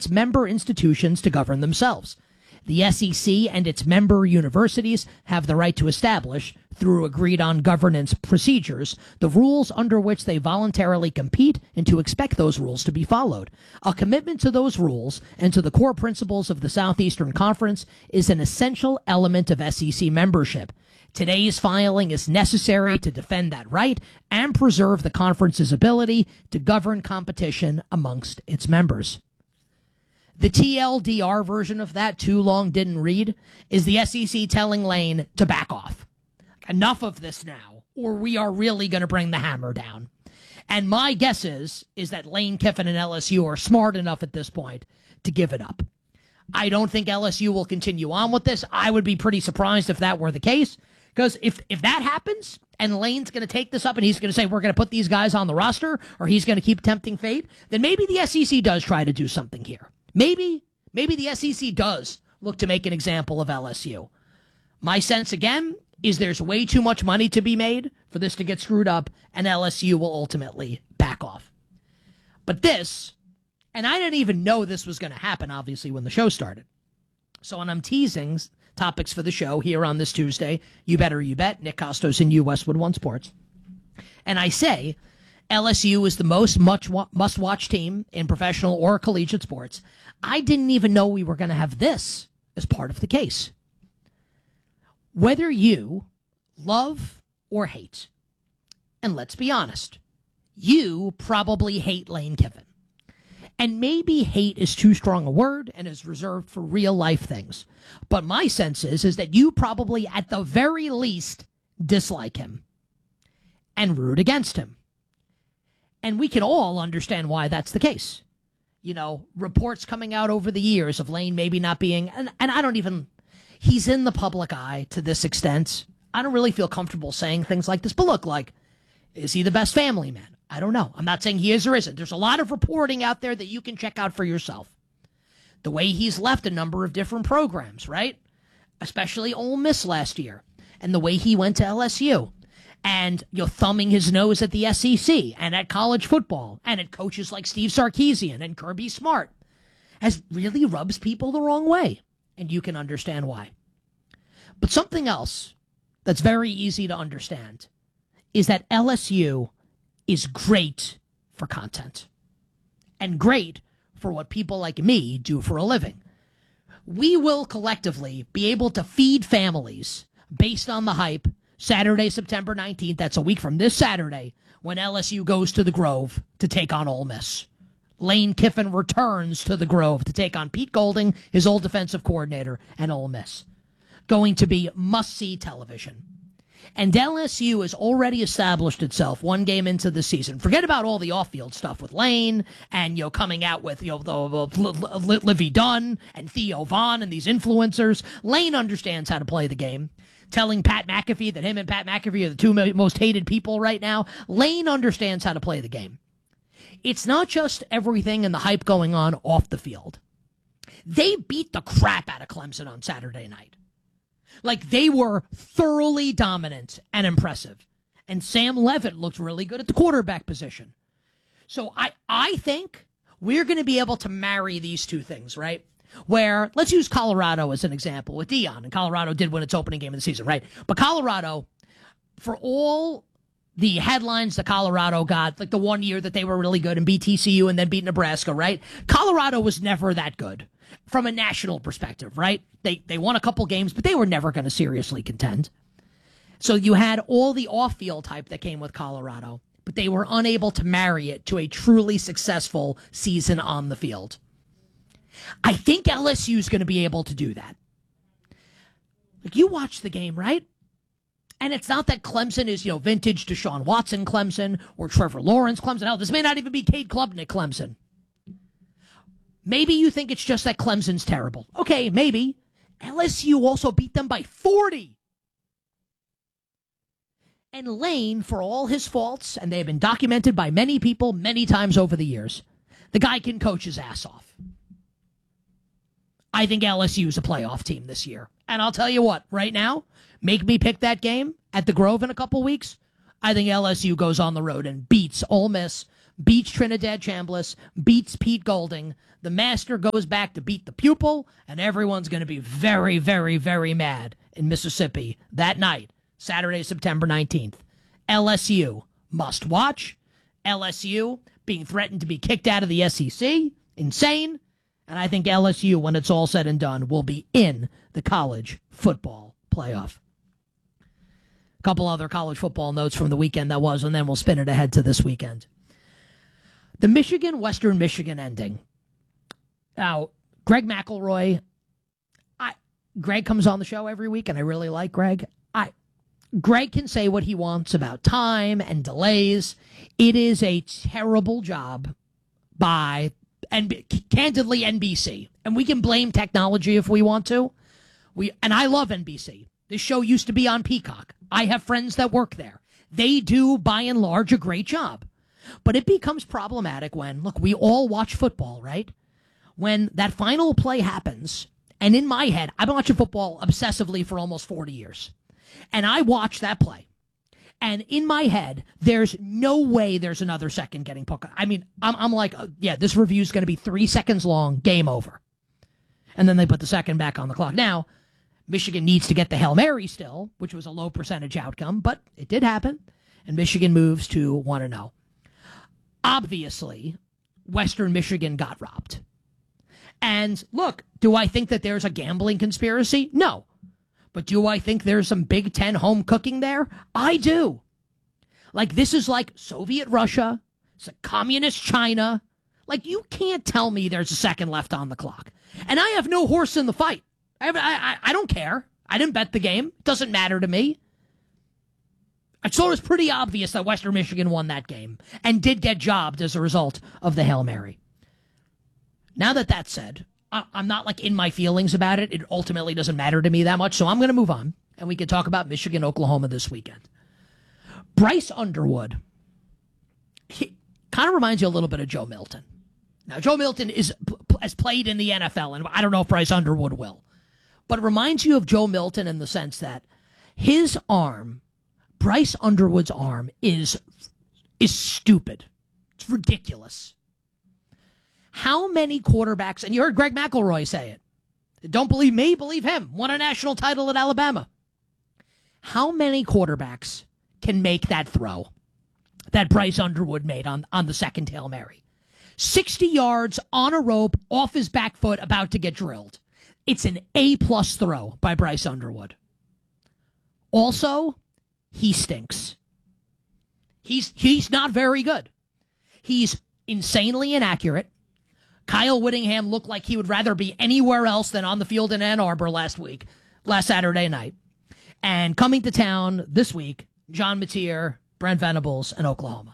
its member institutions to govern themselves. The SEC and its member universities have the right to establish, through agreed-on governance procedures, the rules under which they voluntarily compete and to expect those rules to be followed. A commitment to those rules and to the core principles of the Southeastern Conference is an essential element of SEC membership. Today's filing is necessary to defend that right and preserve the conference's ability to govern competition amongst its members. The TLDR version of that, too long didn't read, is the SEC telling Lane to back off. Enough of this now, or we are really going to bring the hammer down. And my guess is that Lane Kiffin and LSU are smart enough at this point to give it up. I don't think LSU will continue on with this. I would be pretty surprised if that were the case, because if that happens and Lane's going to take this up and he's going to say, we're going to put these guys on the roster, or he's going to keep tempting fate, then maybe the SEC does try to do something here. Maybe the SEC does look to make an example of LSU. My sense, again, is there's way too much money to be made for this to get screwed up, and LSU will ultimately back off. But this, and I didn't even know this was going to happen, obviously, when the show started. So when I'm teasing topics for the show here on this Tuesday, You Better You Bet, Nick Costos and you, Westwood One Sports, and I say LSU is the most must-watch team in professional or collegiate sports, I didn't even know we were going to have this as part of the case. Whether you love or hate, and let's be honest, you probably hate Lane Kiffin. And maybe hate is too strong a word and is reserved for real-life things. But my sense is that you probably, at the very least, dislike him and root against him. And we can all understand why that's the case. You know, reports coming out over the years of Lane maybe not being, and I don't even, he's in the public eye to this extent. I don't really feel comfortable saying things like this. But look, like, is he the best family man? I don't know. I'm not saying he is or isn't. There's a lot of reporting out there that you can check out for yourself. The way he's left a number of different programs, right? Especially Ole Miss last year. And the way he went to LSU. And, you know, thumbing his nose at the SEC and at college football and at coaches like Steve Sarkisian and Kirby Smart has really rubs people the wrong way. And you can understand why. But something else that's very easy to understand is that LSU is great for content and great for what people like me do for a living. We will collectively be able to feed families based on the hype Saturday, September 19th, that's a week from this Saturday, when LSU goes to the Grove to take on Ole Miss. Lane Kiffin returns to the Grove to take on Pete Golding, his old defensive coordinator, and Ole Miss. Going to be must-see television. And LSU has already established itself one game into the season. Forget about all the off-field stuff with Lane and, you know, coming out with, you know, Livy Dunn and Theo Vaughn and these influencers. Lane understands how to play the game. Telling Pat McAfee that him and Pat McAfee are the two most hated people right now. Lane understands how to play the game. It's not just everything and the hype going on off the field. They beat the crap out of Clemson on Saturday night. Like, they were thoroughly dominant and impressive. And Sam Levitt looked really good at the quarterback position. So I think we're going to be able to marry these two things, right? Where, let's use Colorado as an example with Deion. And Colorado did win its opening game of the season, right? But Colorado, for all the headlines that Colorado got, like the one year that they were really good and beat TCU and then beat Nebraska, right? Colorado was never that good from a national perspective, right? They won a couple games, but they were never going to seriously contend. So you had all the off-field hype that came with Colorado, but they were unable to marry it to a truly successful season on the field. I think LSU is going to be able to do that. Like, you watch the game, right? And it's not that Clemson is, you know, vintage Deshaun Watson Clemson or Trevor Lawrence Clemson. Hell, this may not even be Cade Klubnik Clemson. Maybe you think it's just that Clemson's terrible. Okay, maybe. LSU also beat them by 40. And Lane, for all his faults, and they've been documented by many people many times over the years, the guy can coach his ass off. I think LSU is a playoff team this year. And I'll tell you what, right now, make me pick that game at the Grove in a couple weeks. I think LSU goes on the road and beats Ole Miss, beats Trinidad Chambliss, beats Pete Golding. The master goes back to beat the pupil, and everyone's going to be very, very, very mad in Mississippi that night, Saturday, September 19th. LSU must watch. LSU being threatened to be kicked out of the SEC. Insane. And I think LSU, when it's all said and done, will be in the college football playoff. A couple other college football notes from the weekend that was, and then we'll spin it ahead to this weekend. The Michigan-Western Michigan ending. Now, Greg McElroy, Greg comes on the show every week, and I really like Greg. Greg can say what he wants about time and delays. It is a terrible job by, and candidly, NBC. And we can blame technology if we want to. And I love NBC. This show used to be on Peacock. I have friends that work there. They do, by and large, a great job. But it becomes problematic when, look, we all watch football, right? When that final play happens, and in my head, I've been watching football obsessively for almost 40 years. And I watch that play. And in my head, there's no way there's another second getting put. I mean, I'm like, yeah, this review is going to be 3 seconds long, game over. And then they put the second back on the clock. Now, Michigan needs to get the Hail Mary still, which was a low percentage outcome, but it did happen. And Michigan moves to 1-0. Obviously, Western Michigan got robbed. And look, do I think that there's a gambling conspiracy? No. But do I think there's some Big Ten home cooking there? I do. Like, this is like Soviet Russia. It's like communist China. Like, you can't tell me there's a second left on the clock. And I have no horse in the fight. I don't care. I didn't bet the game. It doesn't matter to me. I thought it was pretty obvious that Western Michigan won that game and did get jobbed as a result of the Hail Mary. Now that that's said, I'm not like in my feelings about it. It ultimately doesn't matter to me that much. So I'm going to move on and we can talk about Michigan, Oklahoma this weekend. Bryce Underwood, he kind of reminds you a little bit of Joe Milton. Now, Joe Milton has played in the NFL, and I don't know if Bryce Underwood will. But it reminds you of Joe Milton in the sense that his arm, Bryce Underwood's arm, is stupid. It's ridiculous. How many quarterbacks, and you heard Greg McElroy say it. Don't believe me, believe him. Won a national title at Alabama. How many quarterbacks can make that throw that Bryce Underwood made on the second Hail Mary? 60 yards on a rope, off his back foot, about to get drilled. It's an A-plus throw by Bryce Underwood. Also, he stinks. He's not very good. He's insanely inaccurate. Kyle Whittingham looked like he would rather be anywhere else than on the field in Ann Arbor last Saturday night. And coming to town this week, John Mateer, Brent Venables, and Oklahoma.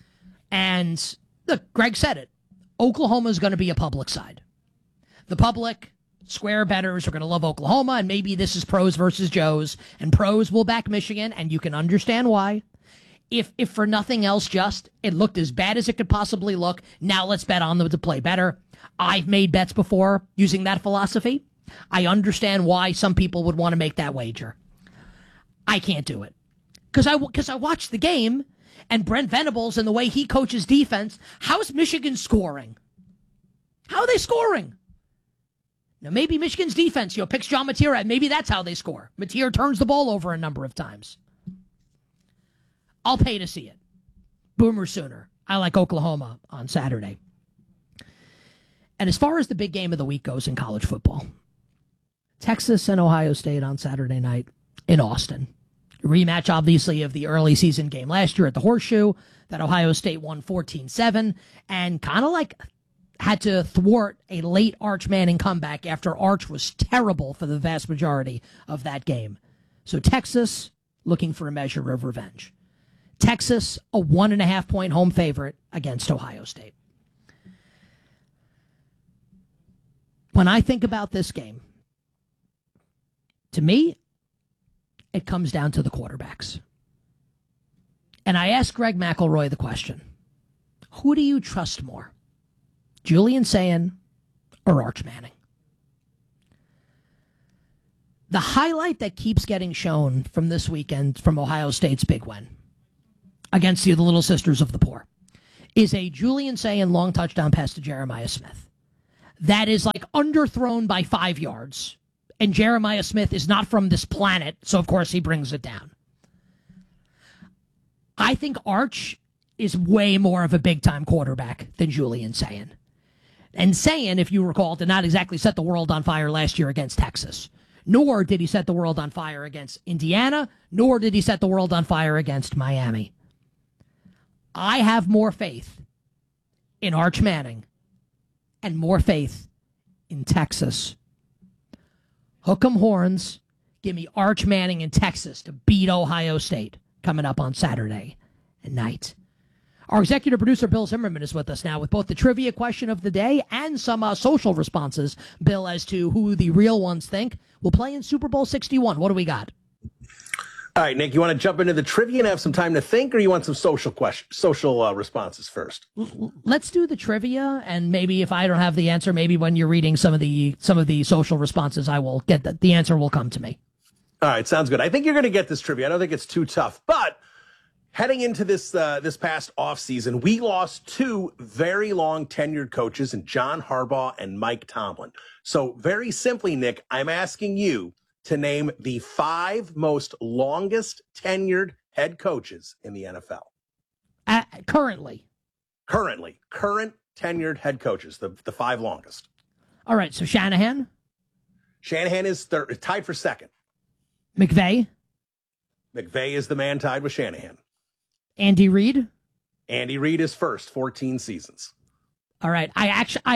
And look, Greg said it. Oklahoma is going to be a public side. The public, square bettors are going to love Oklahoma, and maybe this is pros versus Joes, and pros will back Michigan, and you can understand why. If for nothing else, just it looked as bad as it could possibly look. Now let's bet on them to play better. I've made bets before using that philosophy. I understand why some people would want to make that wager. I can't do it because I watched the game and Brent Venables and the way he coaches defense. How's Michigan scoring? How are they scoring? Now maybe Michigan's defense, picks John Mateer at. Maybe that's how they score. Mateer turns the ball over a number of times. I'll pay to see it. Boomer Sooner. I like Oklahoma on Saturday. And as far as the big game of the week goes in college football, Texas and Ohio State on Saturday night in Austin. Rematch, obviously, of the early season game last year at the Horseshoe that Ohio State won 14-7 and kind of like had to thwart a late Arch Manning comeback after Arch was terrible for the vast majority of that game. So Texas looking for a measure of revenge. Texas, a 1.5-point home favorite against Ohio State. When I think about this game, to me, it comes down to the quarterbacks. And I asked Greg McElroy the question, who do you trust more, Julian Sayin or Arch Manning? The highlight that keeps getting shown from this weekend from Ohio State's big win against the Little Sisters of the Poor is a Julian Sayin long touchdown pass to Jeremiah Smith. That is like underthrown by 5 yards. And Jeremiah Smith is not from this planet, so of course he brings it down. I think Arch is way more of a big-time quarterback than Julian Sayin. And Sayin, if you recall, did not exactly set the world on fire last year against Texas. Nor did he set the world on fire against Indiana, nor did he set the world on fire against Miami. I have more faith in Arch Manning and more faith in Texas. Hook 'em horns. Give me Arch Manning in Texas to beat Ohio State coming up on Saturday night. Our executive producer, Bill Zimmerman, is with us now with both the trivia question of the day and some social responses, Bill, as to who the real ones think will play in Super Bowl 61. What do we got? All right, Nick, you want to jump into the trivia and have some time to think, or you want some social responses first? Let's do the trivia, and maybe if I don't have the answer, maybe when you're reading some of the social responses, I will get the answer will come to me. All right, sounds good. I think you're going to get this trivia. I don't think it's too tough, but heading into this past offseason, we lost 2 very long tenured coaches in John Harbaugh and Mike Tomlin. So very simply, Nick, I'm asking you to name the 5 most longest tenured head coaches in the NFL. Current tenured head coaches, the 5 longest. All right, so Shanahan is tied for second. McVay is the man tied with Shanahan. Andy Reid is first, 14 seasons. All right. I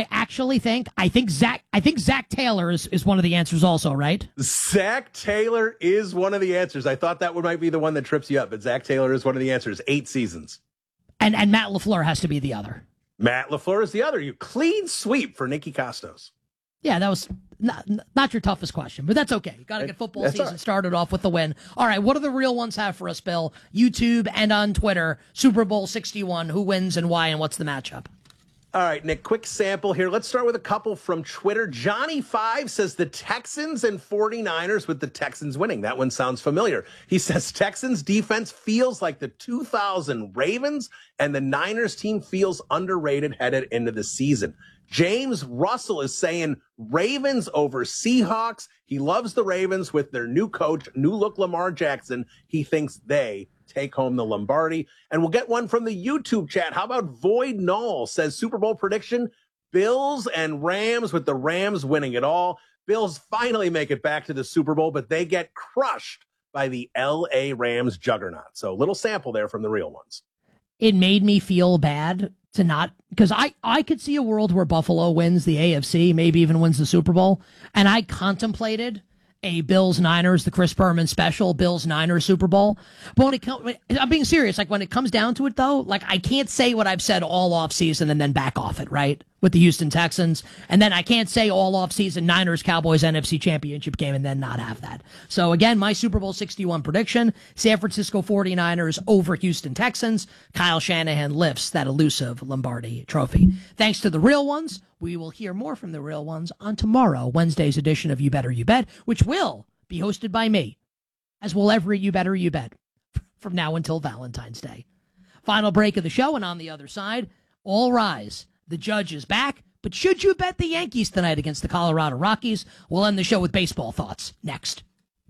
think Zach Taylor is one of the answers also, right? Zach Taylor is one of the answers. I thought that might be the one that trips you up, but Zach Taylor is one of the answers. 8 seasons. And Matt LaFleur has to be the other. Matt LaFleur is the other. You clean sweep for Nicky Costos. Yeah, that was not your toughest question, but that's okay. You got to get football season started off with the win. All right, what do the real ones have for us, Bill? YouTube and on Twitter, Super Bowl 61, who wins and why, and what's the matchup? All right, Nick, quick sample here. Let's start with a couple from Twitter. Johnny5 says the Texans and 49ers with the Texans winning. That one sounds familiar. He says Texans defense feels like the 2000 Ravens, and the Niners team feels underrated headed into the season. James Russell is saying Ravens over Seahawks. He loves the Ravens with their new coach, new look Lamar Jackson. He thinks they take home the Lombardi. And we'll get one from the YouTube chat. How about Void Null says Super Bowl prediction, Bills and Rams with the Rams winning it all. Bills finally make it back to the Super Bowl, but they get crushed by the LA Rams juggernaut. So little sample there from the real ones. It made me feel bad to not, because I could see a world where Buffalo wins the AFC, maybe even wins the Super Bowl. And I contemplated a Bills-Niners, the Chris Berman special, Bills-Niners Super Bowl. But I'm being serious. Like, when it comes down to it, though, like, I can't say what I've said all offseason and then back off it, right? With the Houston Texans. And then I can't say all offseason Niners-Cowboys NFC Championship game and then not have that. So, again, my Super Bowl 61 prediction, San Francisco 49ers over Houston Texans. Kyle Shanahan lifts that elusive Lombardi trophy. Thanks to the real ones. We will hear more from the real ones on tomorrow, Wednesday's edition of You Better You Bet, which will be hosted by me, as will every You Better You Bet, from now until Valentine's Day. Final break of the show, and on the other side, all rise. The judge is back, but should you bet the Yankees tonight against the Colorado Rockies? We'll end the show with baseball thoughts next.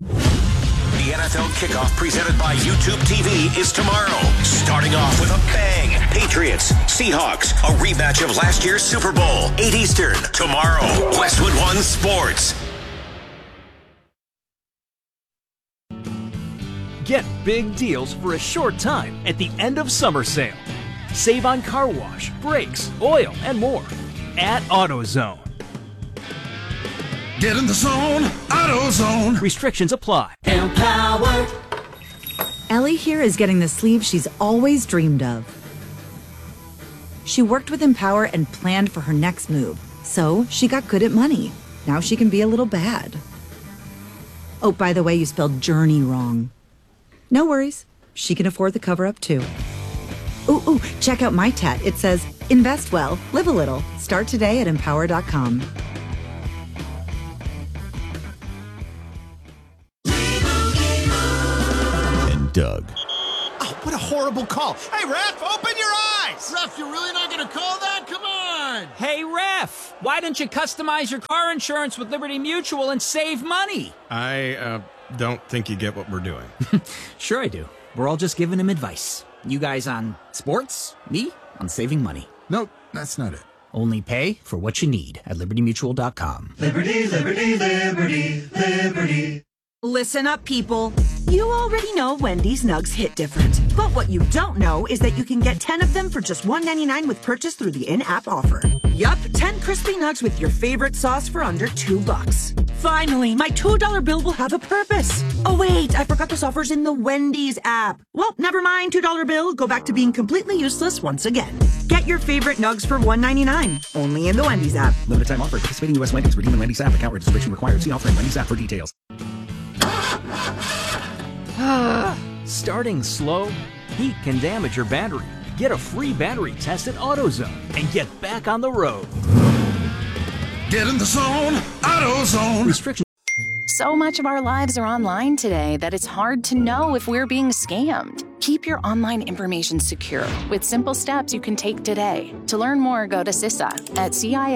The NFL kickoff presented by YouTube TV is tomorrow. Starting off with a bang. Patriots, Seahawks, a rematch of last year's Super Bowl. 8 Eastern, tomorrow. Westwood One Sports. Get big deals for a short time at the end of summer sale. Save on car wash, brakes, oil, and more at AutoZone. Get in the zone, AutoZone. Restrictions apply. Empower. Ellie here is getting the sleeve she's always dreamed of. She worked with Empower and planned for her next move, so she got good at money. Now she can be a little bad. Oh, by the way, you spelled journey wrong. No worries. She can afford the cover-up, too. Ooh, check out my tat. It says, invest well, live a little. Start today at Empower.com. Doug. Oh, what a horrible call. Hey, Ref, open your eyes! Nice! Ref, you're really not gonna call that? Come on! Hey, ref, why don't you customize your car insurance with Liberty Mutual and save money? I don't think you get what we're doing. Sure I do. We're all just giving him advice. You guys on sports, me on saving money. Nope, that's not it. Only pay for what you need at libertymutual.com. Liberty, liberty, liberty, liberty. Listen up, people. You already know Wendy's Nugs hit different. But what you don't know is that you can get 10 of them for just $1.99 with purchase through the in-app offer. Yup, 10 crispy nugs with your favorite sauce for under $2. Finally, my $2 bill will have a purpose. Oh wait, I forgot this offer's in the Wendy's app. Well, never mind, $2 bill. Go back to being completely useless once again. Get your favorite nugs for $1.99. Only in the Wendy's app. Limited time offer. Participating U.S. Wendy's. Redeem in Wendy's app. Account registration required. See offer in Wendy's app for details. Starting slow? Heat can damage your battery. Get a free battery test at AutoZone and get back on the road. Get in the zone, AutoZone. Restrictions. So much of our lives are online today that it's hard to know if we're being scammed. Keep your online information secure with simple steps you can take today. To learn more, go to CISA at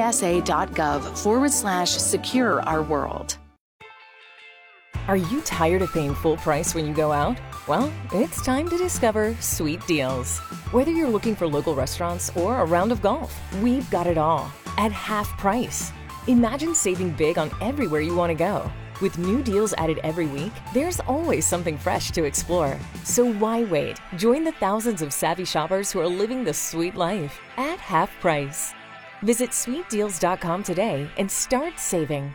cisa.gov/secure our world. Are you tired of paying full price when you go out? Well, it's time to discover Sweet Deals. Whether you're looking for local restaurants or a round of golf, we've got it all at half price. Imagine saving big on everywhere you want to go. With new deals added every week, there's always something fresh to explore. So why wait? Join the thousands of savvy shoppers who are living the sweet life at half price. Visit sweetdeals.com today and start saving.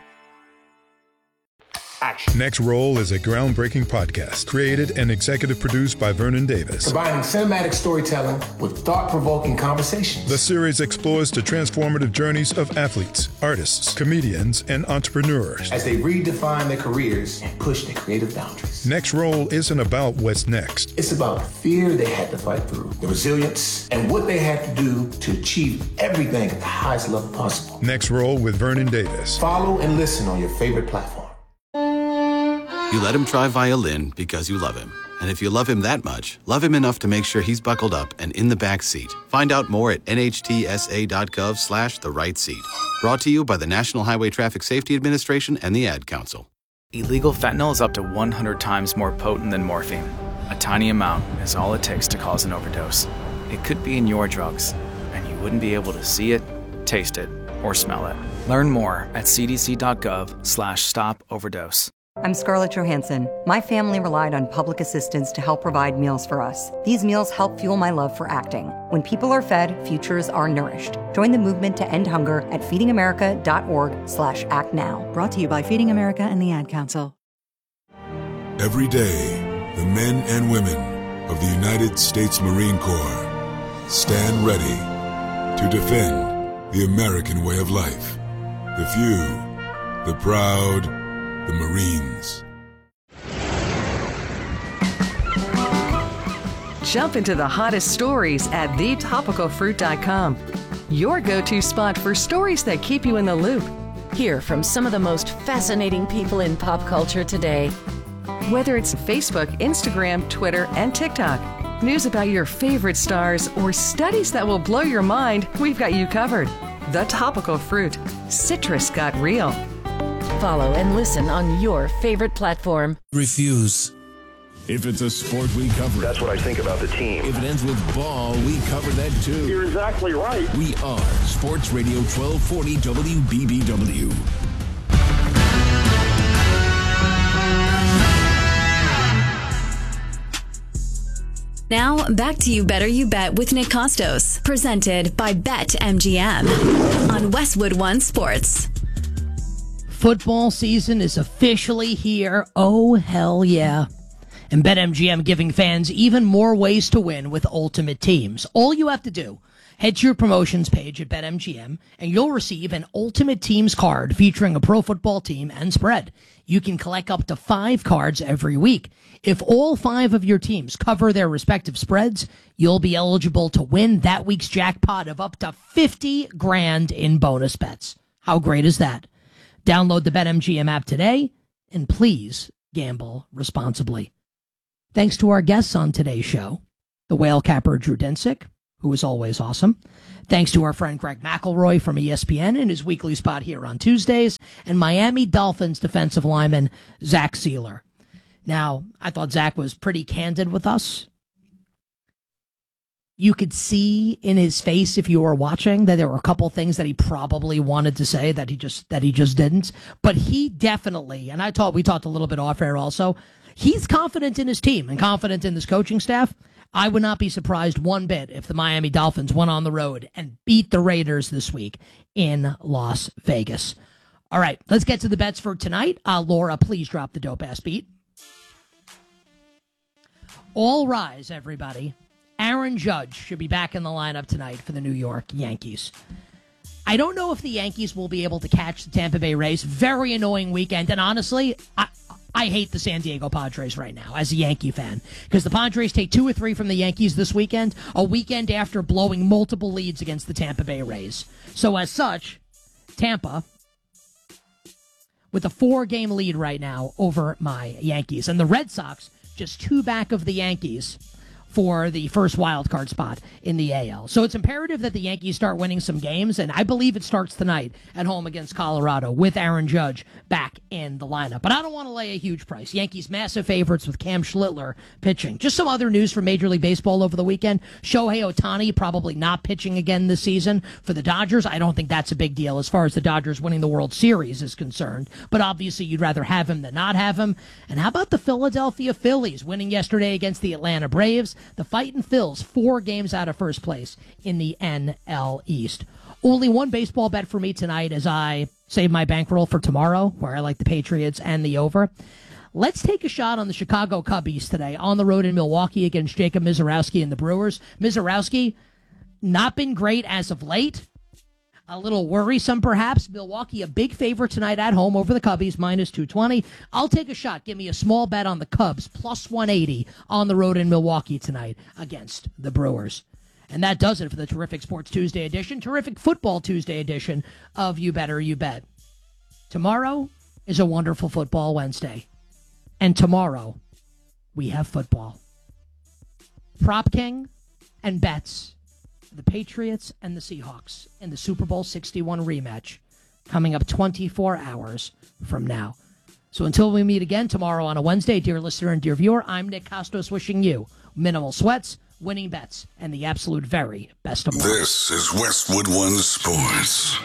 Next Roll is a groundbreaking podcast created and executive produced by Vernon Davis. Combining cinematic storytelling with thought-provoking conversations. The series explores the transformative journeys of athletes, artists, comedians, and entrepreneurs as they redefine their careers and push their creative boundaries. Next Roll isn't about what's next. It's about the fear they had to fight through, the resilience, and what they had to do to achieve everything at the highest level possible. Next Roll with Vernon Davis. Follow and listen on your favorite platform. You let him try violin because you love him. And if you love him that much, love him enough to make sure he's buckled up and in the back seat. Find out more at nhtsa.gov/the right seat. Brought to you by the National Highway Traffic Safety Administration and the Ad Council. Illegal fentanyl is up to 100 times more potent than morphine. A tiny amount is all it takes to cause an overdose. It could be in your drugs, and you wouldn't be able to see it, taste it, or smell it. Learn more at cdc.gov/stop-overdose. I'm Scarlett Johansson. My family relied on public assistance to help provide meals for us. These meals help fuel my love for acting. When people are fed, futures are nourished. Join the movement to end hunger at feedingamerica.org/actnow. Brought to you by Feeding America and the Ad Council. Every day, the men and women of the United States Marine Corps stand ready to defend the American way of life. The few, the proud, the Marines. Jump into the hottest stories at thetopicalfruit.com. Your go-to spot for stories that keep you in the loop. Hear from some of the most fascinating people in pop culture today. Whether it's Facebook, Instagram, Twitter, and TikTok, news about your favorite stars, or studies that will blow your mind, we've got you covered. The Topical Fruit. Citrus got real. Follow and listen on your favorite platform. Refuse. If it's a sport, we cover it. That's what I think about the team. If it ends with ball, we cover that too. You're exactly right. We are Sports Radio 1240 WBBW. Now, back to You Better You Bet with Nick Costos, presented by BetMGM on Westwood One Sports. Football season is officially here. Oh, hell yeah. And BetMGM giving fans even more ways to win with Ultimate Teams. All you have to do, head to your promotions page at BetMGM, and you'll receive an Ultimate Teams card featuring a pro football team and spread. You can collect up to 5 cards every week. If all 5 of your teams cover their respective spreads, you'll be eligible to win that week's jackpot of up to $50,000 in bonus bets. How great is that? Download the BetMGM app today, and please gamble responsibly. Thanks to our guests on today's show, the whale capper Drew Dinsick, who is always awesome. Thanks to our friend Greg McElroy from ESPN in his weekly spot here on Tuesdays, and Miami Dolphins defensive lineman Zach Sealer. Now, I thought Zach was pretty candid with us. You could see in his face, if you were watching, that there were a couple things that he probably wanted to say that he just didn't. But he definitely, and we talked a little bit off air also, he's confident in his team and confident in his coaching staff. I would not be surprised one bit if the Miami Dolphins went on the road and beat the Raiders this week in Las Vegas. All right, let's get to the bets for tonight. Laura, please drop the dope-ass beat. All rise, everybody. Aaron Judge should be back in the lineup tonight for the New York Yankees. I don't know if the Yankees will be able to catch the Tampa Bay Rays. Very annoying weekend. And honestly, I hate the San Diego Padres right now as a Yankee fan, because the Padres take 2 or 3 from the Yankees this weekend, a weekend after blowing multiple leads against the Tampa Bay Rays. So as such, Tampa with a 4-game lead right now over my Yankees. And the Red Sox just 2 back of the Yankees for the first wild card spot in the AL. So it's imperative that the Yankees start winning some games, and I believe it starts tonight at home against Colorado with Aaron Judge back in the lineup. But I don't want to lay a huge price. Yankees massive favorites with Cam Schlittler pitching. Just some other news from Major League Baseball over the weekend. Shohei Ohtani probably not pitching again this season for the Dodgers. I don't think that's a big deal as far as the Dodgers winning the World Series is concerned. But obviously you'd rather have him than not have him. And how about the Philadelphia Phillies winning yesterday against the Atlanta Braves? The Fightin' Phils, 4 games out of first place in the NL East. Only one baseball bet for me tonight as I save my bankroll for tomorrow, where I like the Patriots and the over. Let's take a shot on the Chicago Cubbies today on the road in Milwaukee against Jacob Misiorowski and the Brewers. Misiorowski, not been great as of late. A little worrisome, perhaps. Milwaukee, a big favorite tonight at home over the Cubbies, minus 220. I'll take a shot. Give me a small bet on the Cubs, plus 180 on the road in Milwaukee tonight against the Brewers. And that does it for the Terrific Sports Tuesday edition, Terrific Football Tuesday edition of You Better You Bet. Tomorrow is a wonderful football Wednesday. And tomorrow, we have football. Prop King and bets. The Patriots and the Seahawks in the Super Bowl 61 rematch coming up 24 hours from now. So until we meet again tomorrow on a Wednesday, dear listener and dear viewer, I'm Nick Costos wishing you minimal sweats, winning bets, and the absolute very best of luck. This is Westwood One Sports.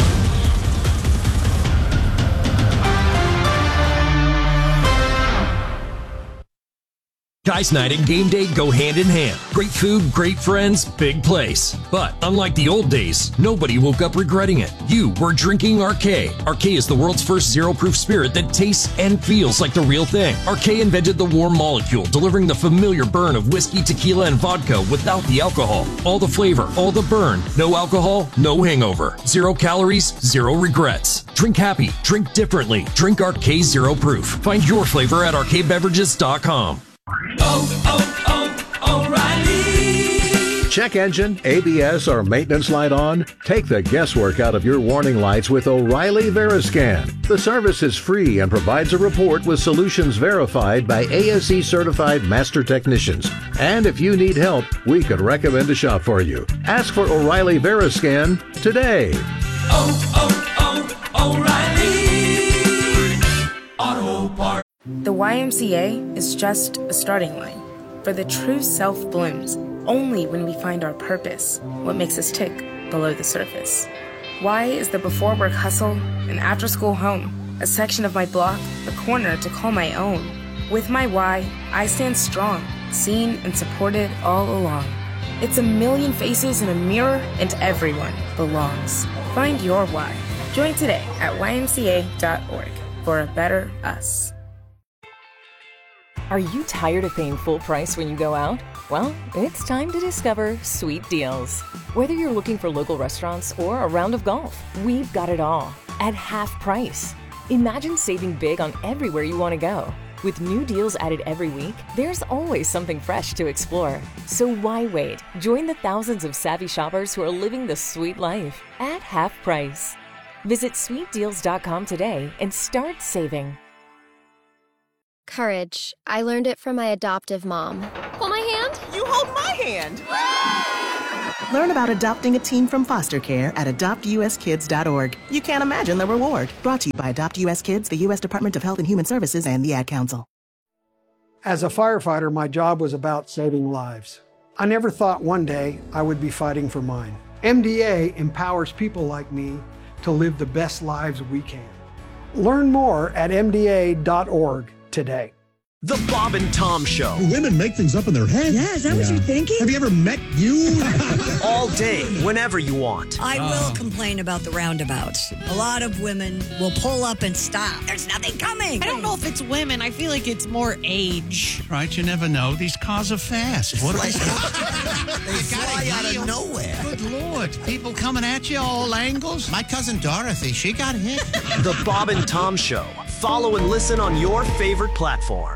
Guys night and game day go hand in hand. Great food, great friends, big place. But unlike the old days, nobody woke up regretting it. You were drinking Arcay. Arcay is the world's first zero-proof spirit that tastes and feels like the real thing. Arcay invented the warm molecule, delivering the familiar burn of whiskey, tequila, and vodka without the alcohol. All the flavor, all the burn. No alcohol, no hangover. 0 calories, 0 regrets. Drink happy, drink differently. Drink Arcay Zero Proof. Find your flavor at arcaybeverages.com. O'Reilly. Check engine, ABS, or maintenance light on? Take the guesswork out of your warning lights with O'Reilly Veriscan. The service is free and provides a report with solutions verified by ASE certified master technicians. And if you need help, we could recommend a shop for you. Ask for O'Reilly Veriscan today. O'Reilly Auto Parts. The YMCA is just a starting line, for the true self blooms only when we find our purpose, what makes us tick below the surface. Y is the before work hustle, an after school home, a section of my block, a corner to call my own. With my Y, I stand strong, seen and supported all along. It's a million faces in a mirror, and everyone belongs. Find your Y. Join today at ymca.org for a better us. Are you tired of paying full price when you go out? Well, it's time to discover Sweet Deals. Whether you're looking for local restaurants or a round of golf, we've got it all at half price. Imagine saving big on everywhere you want to go. With new deals added every week, there's always something fresh to explore. So why wait? Join the thousands of savvy shoppers who are living the sweet life at half price. Visit sweetdeals.com today and start saving. Courage. I learned it from my adoptive mom. Hold my hand. You hold my hand. Learn about adopting a teen from foster care at adoptuskids.org. You can't imagine the reward. Brought to you by Adopt US Kids, the U.S. Department of Health and Human Services, and the Ad Council. As a firefighter, my job was about saving lives. I never thought one day I would be fighting for mine. MDA empowers people like me to live the best lives we can. Learn more at MDA.org today. The Bob and Tom Show. Women make things up in their head. Yeah, is that what you're thinking? Have you ever met you? All day, whenever you want. I will complain about the roundabouts. A lot of women will pull up and stop. There's nothing coming. I don't know if it's women. I feel like it's more age. Right, you never know. These cars are fast. What They fly out of nowhere. Good Lord. People coming at you all angles. My cousin Dorothy, she got hit. The Bob and Tom Show. Follow and listen on your favorite platform.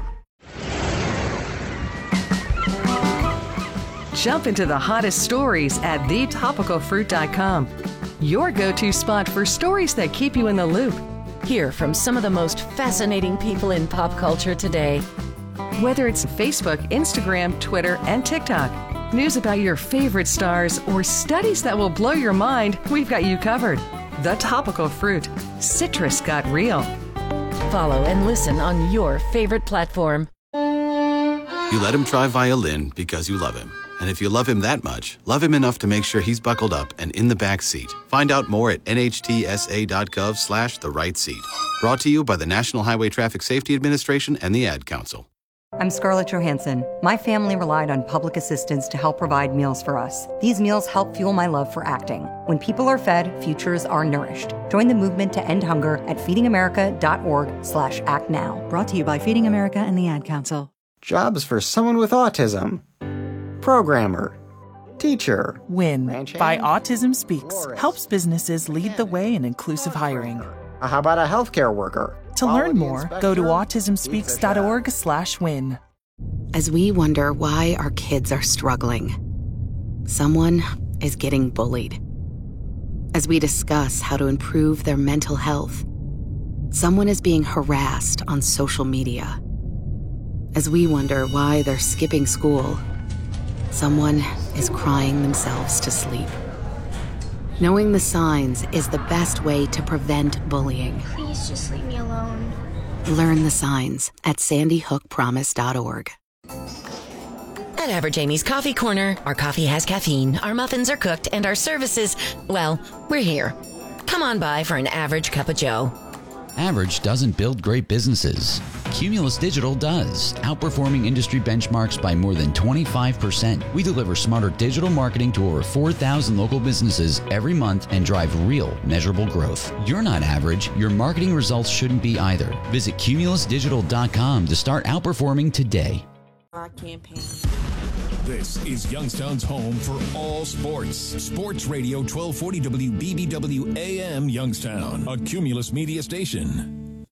Jump into the hottest stories at thetopicalfruit.com. Your go-to spot for stories that keep you in the loop. Hear from some of the most fascinating people in pop culture today. Whether it's Facebook, Instagram, Twitter, and TikTok, news about your favorite stars, or studies that will blow your mind, we've got you covered. The Topical Fruit. Citrus got real. Follow and listen on your favorite platform. You let him try violin because you love him. And if you love him that much, love him enough to make sure he's buckled up and in the back seat. Find out more at nhtsa.gov/the right seat. Brought to you by the National Highway Traffic Safety Administration and the Ad Council. I'm Scarlett Johansson. My family relied on public assistance to help provide meals for us. These meals help fuel my love for acting. When people are fed, futures are nourished. Join the movement to end hunger at feedingamerica.org/actnow. Brought to you by Feeding America and the Ad Council. Jobs for someone with autism. Programmer. Teacher. WIN by Autism Speaks helps businesses lead the way in inclusive hiring. How about a healthcare worker? To learn more, go to autismspeaks.org/win. As we wonder why our kids are struggling, someone is getting bullied. As we discuss how to improve their mental health, someone is being harassed on social media. As we wonder why they're skipping school, someone is crying themselves to sleep. Knowing the signs is the best way to prevent bullying. Please just leave me alone. Learn the signs at sandyhookpromise.org. At Average Amy's Coffee Corner, our coffee has caffeine, our muffins are cooked, and our services, well, we're here. Come on by for an average cup of joe. Average doesn't build great businesses. Cumulus Digital does, outperforming industry benchmarks by more than 25%. We deliver smarter digital marketing to over 4,000 local businesses every month and drive real, measurable growth. You're not average. Your marketing results shouldn't be either. Visit cumulusdigital.com to start outperforming today. Our campaign. This is Youngstown's home for all sports. Sports Radio 1240 WBBW AM Youngstown, a Cumulus media station.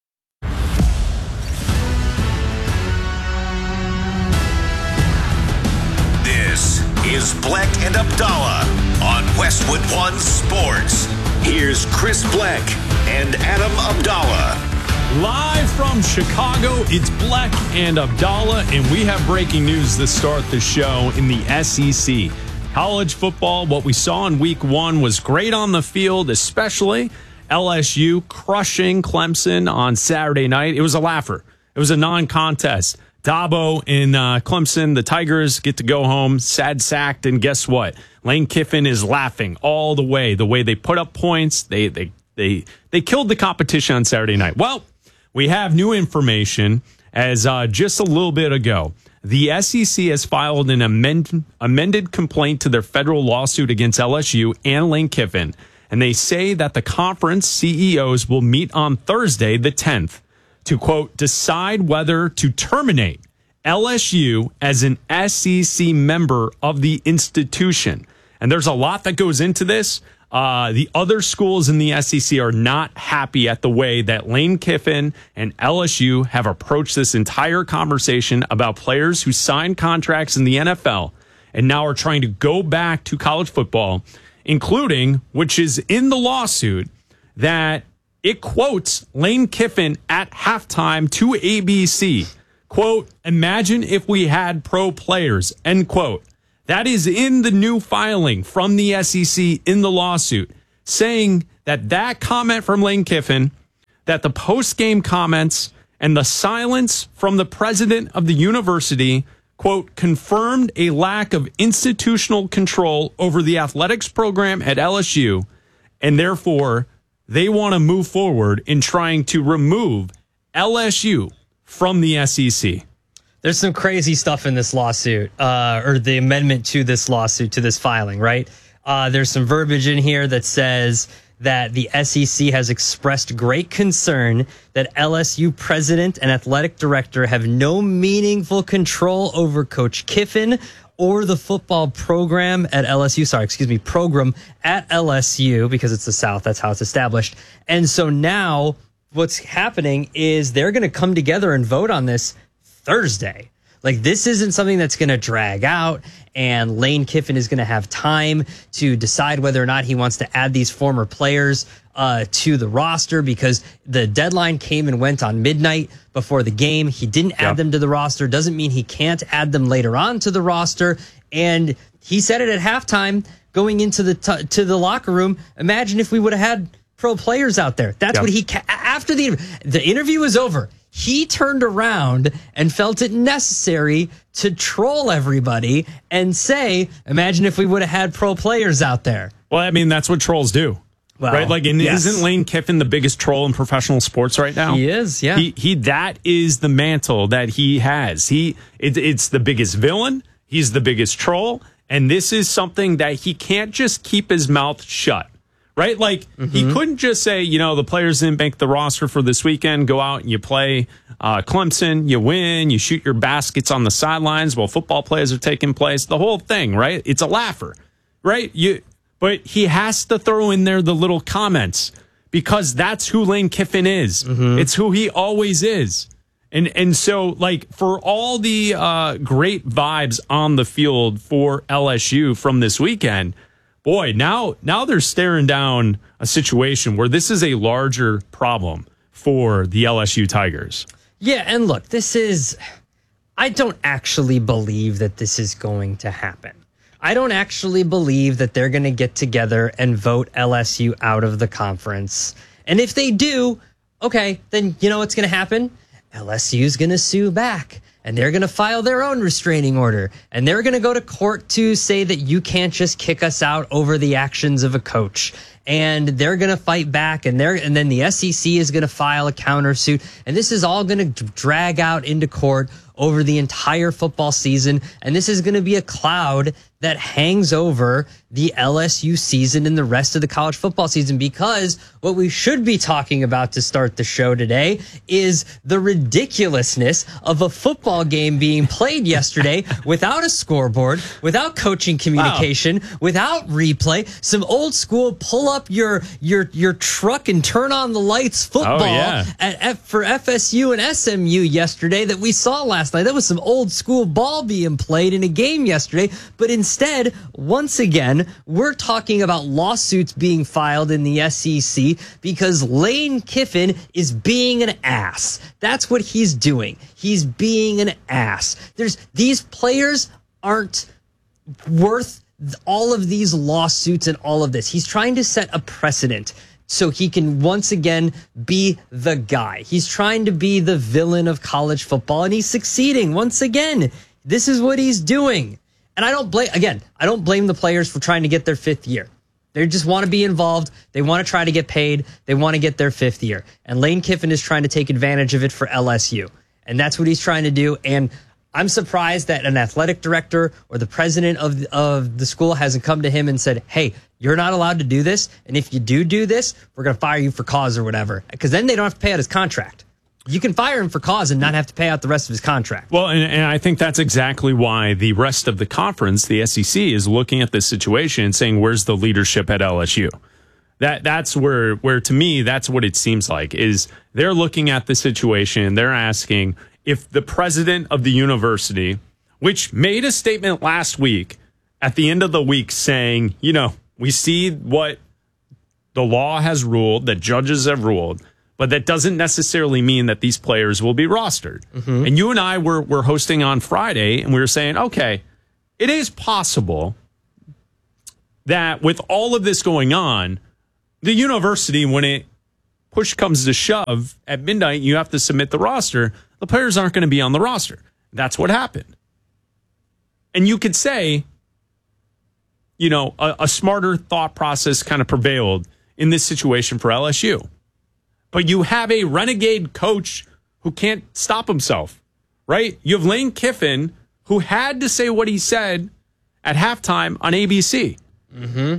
This is Bleck and Abdallah on Westwood One Sports. Here's Chris Bleck and Adam Abdallah. Live from Chicago, it's Bleck and Abdallah, and we have breaking news to start the show in the SEC. College football, what we saw in week one was great on the field, especially LSU crushing Clemson on Saturday night. It was a laugher. It was a non-contest. Dabo and Clemson, the Tigers, get to go home, sad sacked, and guess what? Lane Kiffin is laughing all the way they put up points. They killed the competition on Saturday night. Well, we have new information as just a little bit ago. The SEC has filed an amended complaint to their federal lawsuit against LSU and Lane Kiffin, and they say that the conference CEOs will meet on Thursday, the 10th, to, quote, decide whether to terminate LSU as an SEC member of the institution. And there's a lot that goes into this. The other schools in the SEC are not happy at the way that Lane Kiffin and LSU have approached this entire conversation about players who signed contracts in the NFL and now are trying to go back to college football, including, which is in the lawsuit, that it quotes Lane Kiffin at halftime to ABC, quote, imagine if we had pro players, end quote. That is in the new filing from the SEC in the lawsuit, saying that comment from Lane Kiffin, that the post-game comments and the silence from the president of the university, quote, confirmed a lack of institutional control over the athletics program at LSU, and therefore they want to move forward in trying to remove LSU from the SEC. There's some crazy stuff in this lawsuit, or the amendment to this lawsuit, to this filing, right? There's some verbiage in here that says that the SEC has expressed great concern that LSU president and athletic director have no meaningful control over Coach Kiffin or the football program at LSU. Program at LSU, because it's the South. That's how it's established. And so now what's happening is they're going to come together and vote on this Thursday. Like, this isn't something that's going to drag out, and Lane Kiffin is going to have time to decide whether or not he wants to add these former players to the roster, because the deadline came and went on midnight before the game. He didn't add them to the roster. Doesn't mean he can't add them later on to the roster. And he said it at halftime going into to the locker room. Imagine if we would have had pro players out there. That's what he, after the interview was over, he turned around and felt it necessary to troll everybody and say, imagine if we would have had pro players out there. Well, I mean, that's what trolls do. Well, right? Like, isn't Lane Kiffin the biggest troll in professional sports right now? He is, yeah. He that is the mantle that he has. It's the biggest villain. He's the biggest troll. And this is something that he can't just keep his mouth shut. Right? Like, he couldn't just say, the players didn't make the roster for this weekend. Go out and you play Clemson, you win, you shoot your baskets on the sidelines while football plays are taking place. The whole thing, right? It's a laugher, right? But he has to throw in there the little comments, because that's who Lane Kiffin is. It's who he always is. And so, like, for all the great vibes on the field for LSU from this weekend, boy, now they're staring down a situation where this is a larger problem for the LSU Tigers. Yeah, and look, I don't actually believe that this is going to happen. I don't actually believe that they're going to get together and vote LSU out of the conference. And if they do, okay, then you know what's going to happen? LSU's going to sue back. And they're going to file their own restraining order. And they're going to go to court to say that you can't just kick us out over the actions of a coach. And they're going to fight back. And then the SEC is going to file a countersuit. And this is all going to drag out into court over the entire football season. And this is going to be a cloud that hangs over the LSU season and the rest of the college football season, because what we should be talking about to start the show today is the ridiculousness of a football game being played yesterday without a scoreboard, without coaching communication, without replay, some old school pull up your truck and turn on the lights football for FSU and SMU yesterday that we saw last night. That was some old school ball being played in a game yesterday, but instead, once again, we're talking about lawsuits being filed in the SEC because Lane Kiffin is being an ass. That's what he's doing. He's being an ass. These players aren't worth all of these lawsuits and all of this. He's trying to set a precedent so he can once again be the guy. He's trying to be the villain of college football, and he's succeeding once again. This is what he's doing. And I don't blame the players for trying to get their fifth year. They just want to be involved. They want to try to get paid. They want to get their fifth year. And Lane Kiffin is trying to take advantage of it for LSU. And that's what he's trying to do. And I'm surprised that an athletic director or the president of the school hasn't come to him and said, hey, you're not allowed to do this. And if you do this, we're going to fire you for cause or whatever. Because then they don't have to pay out his contract. You can fire him for cause and not have to pay out the rest of his contract. Well, and I think that's exactly why the rest of the conference, the SEC, is looking at this situation and saying, where's the leadership at LSU? That's where to me, that's what it seems like, is they're looking at the situation. They're asking if the president of the university, which made a statement last week at the end of the week saying, we see what the law has ruled, that judges have ruled, but that doesn't necessarily mean that these players will be rostered. And you and I were hosting on Friday, and we were saying, okay, it is possible that with all of this going on, the university, when it push comes to shove at midnight, you have to submit the roster. The players aren't going to be on the roster. That's what happened. And you could say, you know, a smarter thought process kind of prevailed in this situation for LSU. But you have a renegade coach who can't stop himself, right? You have Lane Kiffin, who had to say what he said at halftime on ABC. Mm-hmm.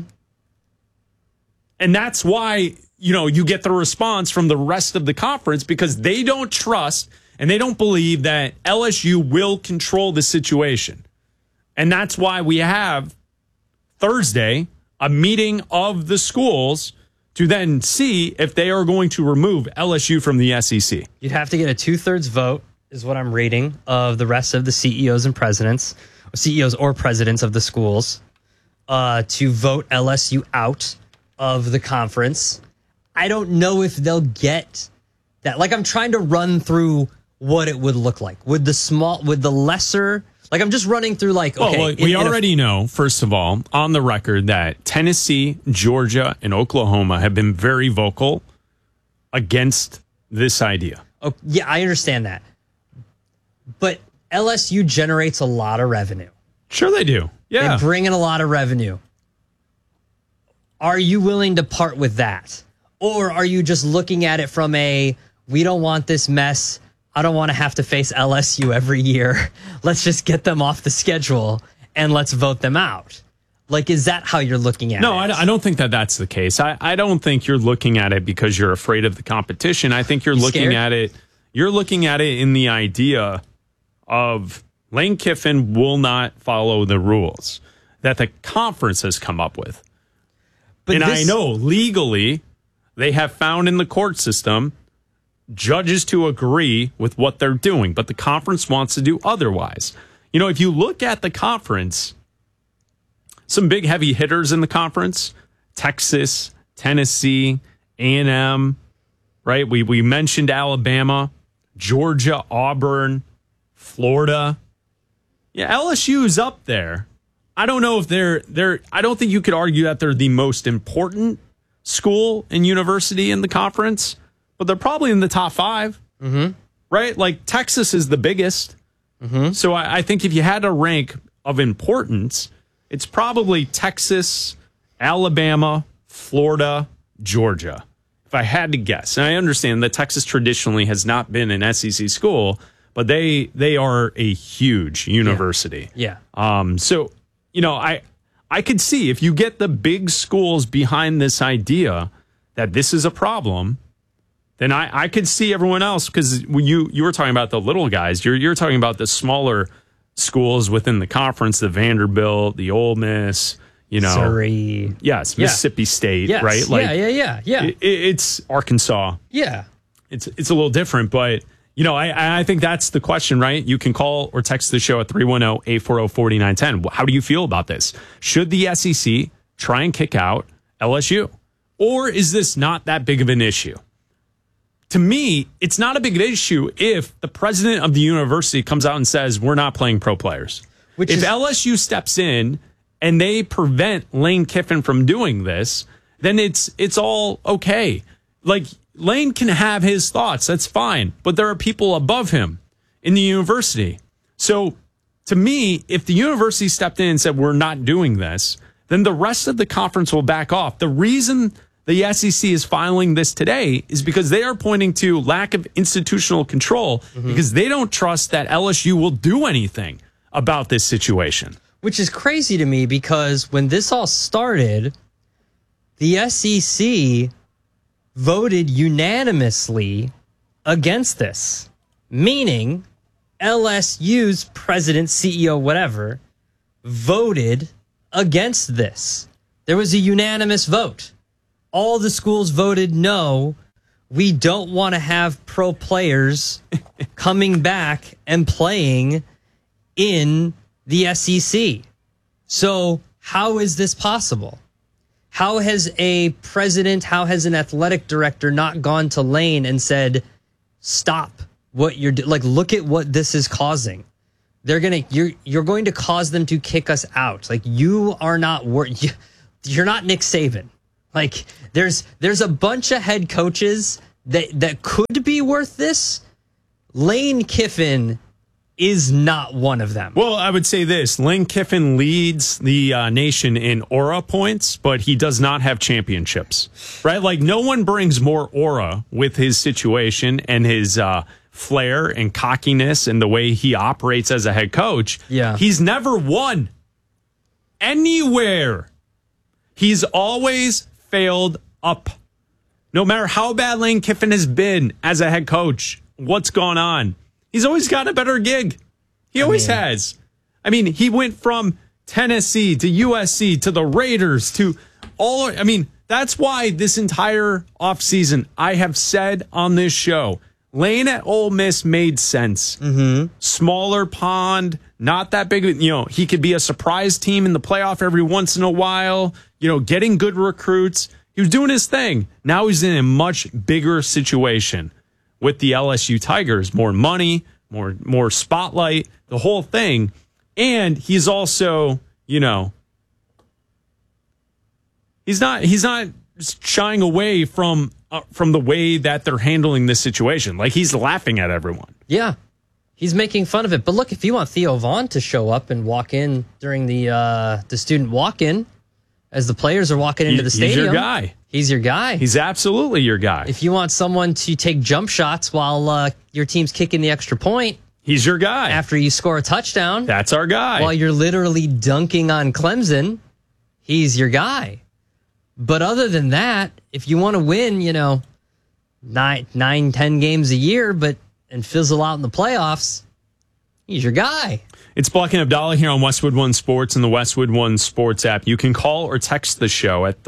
And that's why, you know, you get the response from the rest of the conference, because they don't trust and they don't believe that LSU will control the situation. And that's why we have Thursday a meeting of the schools to then see if they are going to remove LSU from the SEC. You'd have to get a 2/3 vote, is what I'm reading, of the rest of the CEOs and presidents, CEOs or presidents of the schools, to vote LSU out of the conference. I don't know if they'll get that. Like, I'm trying to run through what it would look like. Would the lesser, like, I'm just running through, like, okay. Well, we already know, first of all, on the record, that Tennessee, Georgia, and Oklahoma have been very vocal against this idea. Oh, yeah, I understand that. But LSU generates a lot of revenue. Sure they do. Yeah. They bring in a lot of revenue. Are you willing to part with that? Or are you just looking at it from we don't want this mess. I don't want to have to face LSU every year. Let's just get them off the schedule and let's vote them out. Like, is that how you're looking at it? No, I don't think that that's the case. I don't think you're looking at it because you're afraid of the competition. I think you're looking at it. You're looking at it in the idea of Lane Kiffin will not follow the rules that the conference has come up with. But I know legally they have found in the court system judges to agree with what they're doing, but the conference wants to do otherwise. You know, if you look at the conference, some big heavy hitters in the conference, Texas, Tennessee, A&M, right? We mentioned Alabama, Georgia, Auburn, Florida. Yeah, LSU is up there. I don't know if they're I don't think you could argue that they're the most important school and university in the conference, but they're probably in the top 5, right? Like, Texas is the biggest. So I think if you had a rank of importance, it's probably Texas, Alabama, Florida, Georgia, if I had to guess. And I understand that Texas traditionally has not been an SEC school, but they are a huge university. Yeah. So, you know, I could see if you get the big schools behind this idea that this is a problem, then I could see everyone else, because you were talking about the little guys. You're talking about the smaller schools within the conference, the Vanderbilt, the Ole Miss, you know. Surrey. Yes, Mississippi State, right? Like, yeah. It's Arkansas. Yeah. It's a little different, but, you know, I think that's the question, right? You can call or text the show at 310-840-4910. How do you feel about this? Should the SEC try and kick out LSU? Or is this not that big of an issue? To me, it's not a big issue if the president of the university comes out and says, we're not playing pro players. If LSU steps in and they prevent Lane Kiffin from doing this, then it's all okay. Like, Lane can have his thoughts. That's fine. But there are people above him in the university. So, to me, if the university stepped in and said, we're not doing this, then the rest of the conference will back off. The reason the SEC is filing this today is because they are pointing to lack of institutional control, because they don't trust that LSU will do anything about this situation. Which is crazy to me, because when this all started, the SEC voted unanimously against this, meaning LSU's president, CEO, whatever, voted against this. There was a unanimous vote. All the schools voted no. We don't want to have pro players coming back and playing in the SEC. So how is this possible? How has a president, how has an athletic director not gone to Lane and said, stop what you're doing? Like, look at what this is causing. You're going to cause them to kick us out. Like, you are not you're not Nick Saban. Like, there's a bunch of head coaches that could be worth this. Lane Kiffin is not one of them. Well, I would say this. Lane Kiffin leads the nation in aura points, but he does not have championships, right? Like, no one brings more aura with his situation and his flair and cockiness and the way he operates as a head coach. Yeah. He's never won anywhere. He's always failed up. No matter how bad Lane Kiffin has been as a head coach, what's gone on? He's always gotten a better gig. He always has. I mean, he went from Tennessee to USC to the Raiders to all. I mean, that's why this entire offseason I have said on this show, Lane at Ole Miss made sense. Mm-hmm. Smaller pond, not that big. You know, he could be a surprise team in the playoff every once in a while, you know, getting good recruits. He was doing his thing. Now he's in a much bigger situation with the LSU Tigers. More money, more spotlight, the whole thing. And he's also, you know, he's not shying away from the way that they're handling this situation. Like, he's laughing at everyone. Yeah. He's making fun of it. But look, if you want Theo Vaughn to show up and walk in during the student walk-in as the players are walking into the stadium. He's your guy. He's your guy. He's absolutely your guy. If you want someone to take jump shots while your team's kicking the extra point. He's your guy. After you score a touchdown. That's our guy. While you're literally dunking on Clemson, he's your guy. But other than that, if you want to win, you know, 9-10 games a year, and fizzle out in the playoffs, he's your guy. It's Black and Abdallah here on Westwood One Sports and the Westwood One Sports app. You can call or text the show at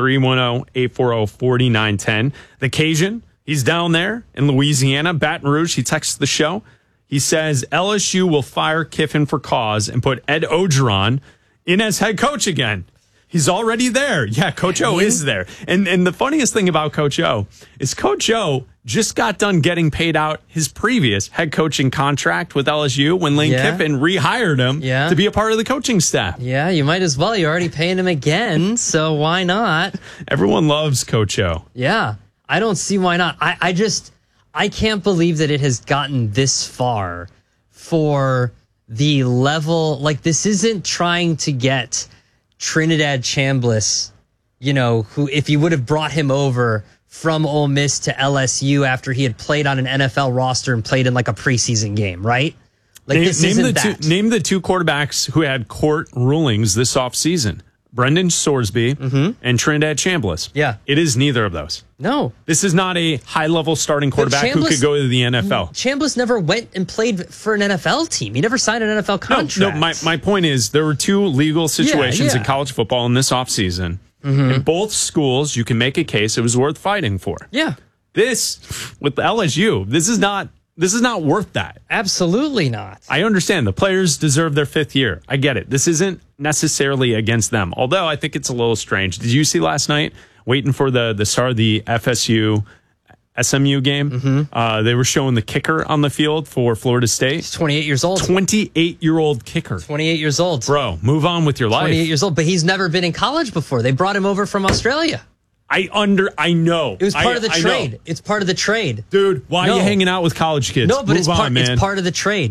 310-840-4910. The Cajun, he's down there in Louisiana, Baton Rouge. He texts the show. He says LSU will fire Kiffin for cause and put Ed Orgeron in as head coach again. He's already there. Yeah, Coach O is there. And the funniest thing about Coach O is Coach O just got done getting paid out his previous head coaching contract with LSU when Lane Kiffin rehired him to be a part of the coaching staff. Yeah, you might as well. You're already paying him again, so why not? Everyone loves Coach O. Yeah, I don't see why not. I can't believe that it has gotten this far for the level. Like, this isn't trying to get Trinidad Chambliss, you know, who, if you would have brought him over from Ole Miss to LSU after he had played on an NFL roster and played in like a preseason game, right? Like, this isn't that. Name the two quarterbacks who had court rulings this offseason. Brendan Sorsby and Trinidad Chambliss. Yeah. It is neither of those. No. This is not a high-level starting quarterback who could go to the NFL. Chambliss never went and played for an NFL team. He never signed an NFL contract. No, my point is there were two legal situations in college football in this offseason. In both schools, you can make a case it was worth fighting for. Yeah. This, with LSU, this is not worth that. Absolutely not. I understand the players deserve their fifth year. I get it. This isn't necessarily against them, although I think it's a little strange. Did you see last night, waiting for the start of the FSU SMU game? They were showing the kicker on the field for Florida State. He's 28 years old. 28-year-old kicker. 28 years old. Bro, move on with your life. 28 years old, but he's never been in college before. They brought him over from Australia. I know. It was part of the trade. It's part of the trade. Dude, why are you hanging out with college kids? No, but it's part of the trade.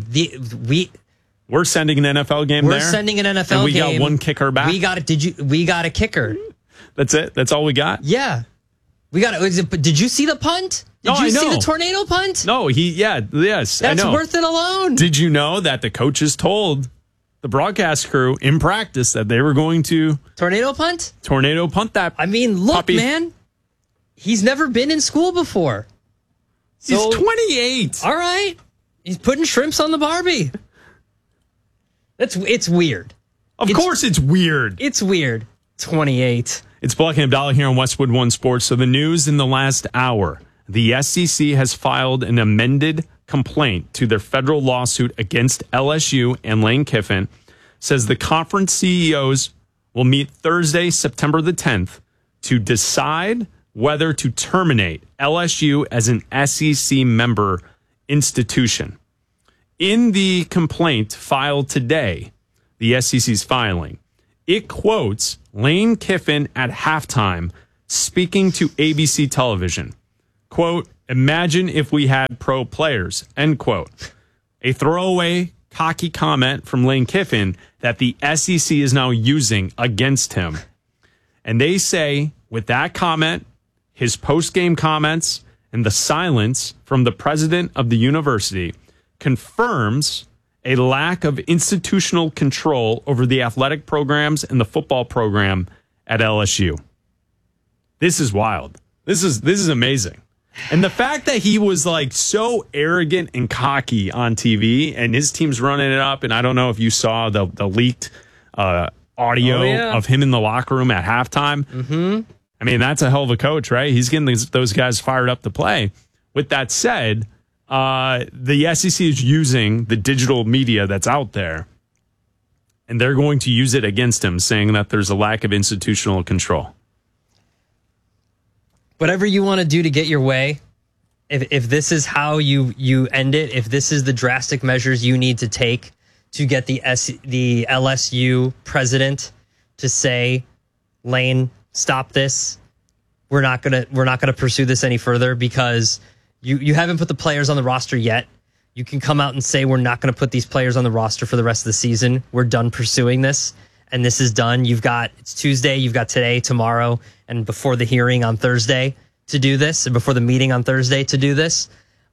We're sending an NFL game there. We're sending an NFL game. And we got one kicker back. We got a kicker. That's it? That's all we got? Yeah. We got it. Did you see the punt? Did you see the tornado punt? No, yes. That's I know. worth it alone. Did you know that the coaches told the broadcast crew in practice that they were going to tornado punt that? I mean, look, puppy. Man, he's never been in school before. He's 28. All right, he's putting shrimps on the Barbie. It's weird. Of course, it's weird. It's weird. 28. It's Black and Abdallah here on Westwood One Sports. So the news in the last hour: the SEC has filed an amended complaint to their federal lawsuit against LSU and Lane Kiffin. Says the conference CEOs will meet Thursday, September the 10th, to decide whether to terminate LSU as an SEC member institution. in the complaint filed today, the SEC's filing, it quotes Lane Kiffin at halftime speaking to ABC television. Quote, "Imagine if we had pro players," end quote. A throwaway, cocky comment from Lane Kiffin that the SEC is now using against him. And they say, with that comment, his post-game comments, and the silence from the president of the university confirms a lack of institutional control over the athletic programs and the football program at LSU. This is wild. This is amazing. And the fact that he was like so arrogant and cocky on TV and his team's running it up, and I don't know if you saw the leaked audio of him in the locker room at halftime. Mm-hmm. I mean, that's a hell of a coach, right? He's getting those guys fired up to play. With that said, the SEC is using the digital media that's out there, and they're going to use it against him, saying that there's a lack of institutional control. Whatever you want to do to get your way, if this is how you end it, if this is the drastic measures you need to take to get the LSU president to say, Lane, stop this. We're not gonna pursue this any further because you haven't put the players on the roster yet. You can come out and say we're not going to put these players on the roster for the rest of the season. We're done pursuing this, and this is done. It's Tuesday. You've got today, tomorrow, and before the hearing on Thursday to do this, and before the meeting on Thursday to do this.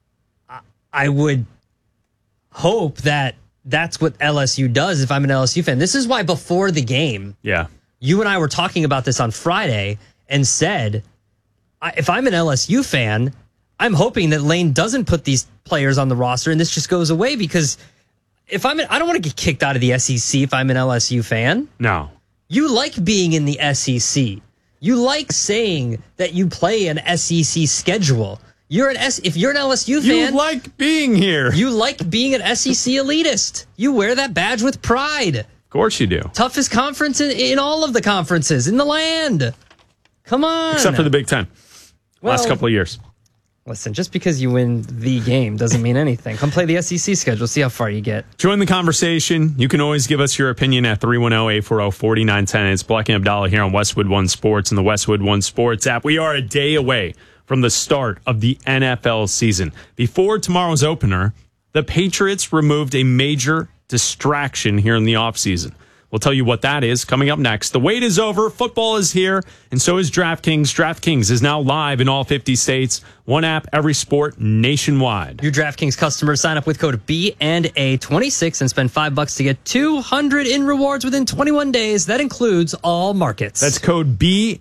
I would hope that that's what LSU does if I'm an LSU fan. This is why before the game, you and I were talking about this on Friday and said, if I'm an LSU fan, I'm hoping that Lane doesn't put these players on the roster and this just goes away, because I don't want to get kicked out of the SEC if I'm an LSU fan. No. You like being in the SEC. You like saying that you play an SEC schedule. If you're an LSU fan, you like being here. You like being an SEC elitist. You wear that badge with pride. Of course you do. Toughest conference in all of the conferences in the land. Come on. Except for the Big Ten. Last couple of years. Listen, just because you win the game doesn't mean anything. Come play the SEC schedule. See how far you get. Join the conversation. You can always give us your opinion at 310-840-4910. It's Black and Abdallah here on Westwood One Sports and the Westwood One Sports app. We are a day away from the start of the NFL season. Before tomorrow's opener, the Patriots removed a major distraction here in the offseason. We'll tell you what that is coming up next. The wait is over. Football is here, and so is DraftKings. DraftKings is now live in all 50 states. One app, every sport, nationwide. Your DraftKings customers sign up with code B&A26 and spend $5 to get $200 in rewards within 21 days. That includes all markets. That's code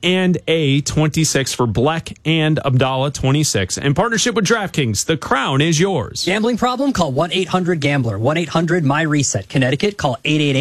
B&A26 for Black and Abdallah 26. In partnership with DraftKings, the crown is yours. Gambling problem? Call 1-800-GAMBLER. 1-800-MY-RESET. Connecticut, call